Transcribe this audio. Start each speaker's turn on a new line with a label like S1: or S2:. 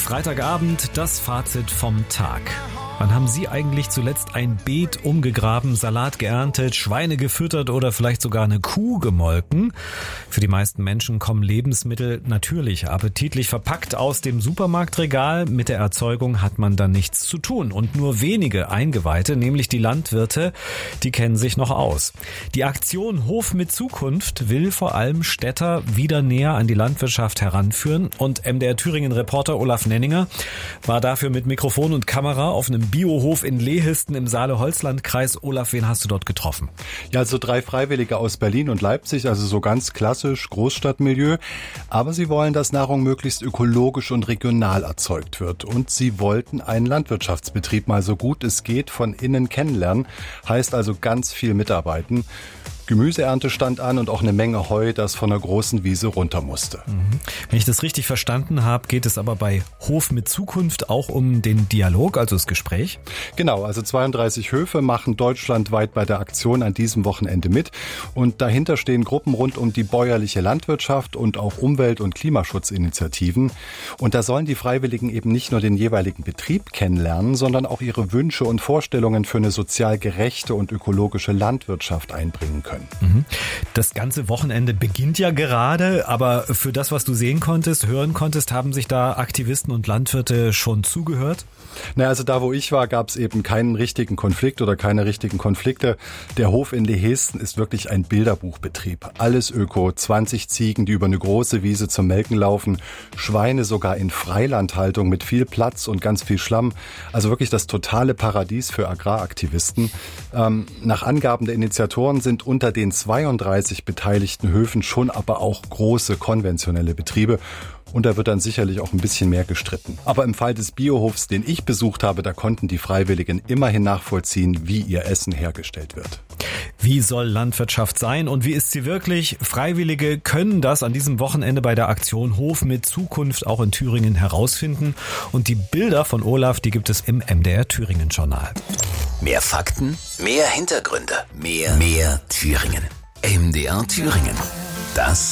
S1: Freitagabend, das Fazit vom Tag. Wann haben Sie eigentlich zuletzt ein Beet umgegraben, Salat geerntet, Schweine gefüttert oder vielleicht sogar eine Kuh gemolken? Für die meisten Menschen kommen Lebensmittel natürlich appetitlich verpackt aus dem Supermarktregal. Mit der Erzeugung hat man dann nichts zu tun. Und nur wenige Eingeweihte, nämlich die Landwirte, die kennen sich noch aus. Die Aktion Hof mit Zukunft will vor allem Städter wieder näher an die Landwirtschaft heranführen. Und MDR Thüringen-Reporter Olaf Nenninger war dafür mit Mikrofon und Kamera auf einem Biohof in Lehisten im Saale-Holzland-Kreis. Olaf, wen hast du dort getroffen?
S2: Ja, also 3 Freiwillige aus Berlin und Leipzig, also so ganz klassisch Großstadtmilieu. Aber sie wollen, dass Nahrung möglichst ökologisch und regional erzeugt wird. Und sie wollten einen Landwirtschaftsbetrieb mal so gut es geht von innen kennenlernen. Heißt also ganz viel mitarbeiten. Gemüseernte stand an und auch eine Menge Heu, das von der großen Wiese runter musste.
S1: Wenn ich das richtig verstanden habe, geht es aber bei Hof mit Zukunft auch um den Dialog, also das Gespräch?
S2: Genau, also 32 Höfe machen deutschlandweit bei der Aktion an diesem Wochenende mit. Und dahinter stehen Gruppen rund um die bäuerliche Landwirtschaft und auch Umwelt- und Klimaschutzinitiativen. Und da sollen die Freiwilligen eben nicht nur den jeweiligen Betrieb kennenlernen, sondern auch ihre Wünsche und Vorstellungen für eine sozial gerechte und ökologische Landwirtschaft einbringen können.
S1: Das ganze Wochenende beginnt ja gerade, aber für das, was du sehen konntest, hören konntest, haben sich da Aktivisten und Landwirte schon zugehört?
S2: Naja, also da, wo ich war, gab es eben keinen richtigen Konflikt oder keine richtigen Konflikte. Der Hof in Lehisten ist wirklich ein Bilderbuchbetrieb. Alles Öko, 20 Ziegen, die über eine große Wiese zum Melken laufen, Schweine sogar in Freilandhaltung mit viel Platz und ganz viel Schlamm. Also wirklich das totale Paradies für Agraraktivisten. Nach Angaben der Initiatoren sind unter den 32 beteiligten Höfen schon aber auch große konventionelle Betriebe. Und da wird dann sicherlich auch ein bisschen mehr gestritten. Aber im Fall des Biohofs, den ich besucht habe, da konnten die Freiwilligen immerhin nachvollziehen, wie ihr Essen hergestellt wird.
S1: Wie soll Landwirtschaft sein und wie ist sie wirklich? Freiwillige können das an diesem Wochenende bei der Aktion Hof mit Zukunft auch in Thüringen herausfinden. Und die Bilder von Olaf, die gibt es im MDR Thüringen Journal.
S3: Mehr Fakten, mehr Hintergründe, mehr Thüringen. MDR Thüringen. Das